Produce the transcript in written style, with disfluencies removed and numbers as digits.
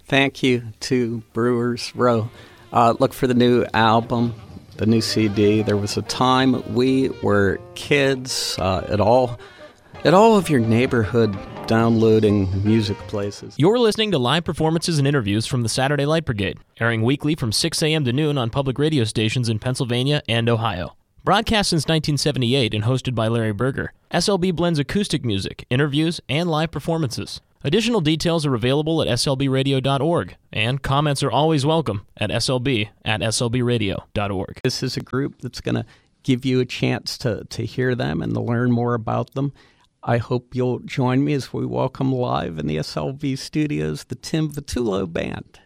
Thank you to Brewers Row. Look for the new album, the new CD. There was a time we were kids at all of your neighborhood downloading music places. You're listening to live performances and interviews from the Saturday Light Brigade, airing weekly from 6 a.m. to noon on public radio stations in Pennsylvania and Ohio. Broadcast since 1978 and hosted by Larry Berger, SLB blends acoustic music, interviews, and live performances. Additional details are available at slbradio.org, and comments are always welcome at slb@slbradio.org. This is a group that's going to give you a chance to hear them and to learn more about them. I hope you'll join me as we welcome live in the SLB studios the Tim Vitullo Band.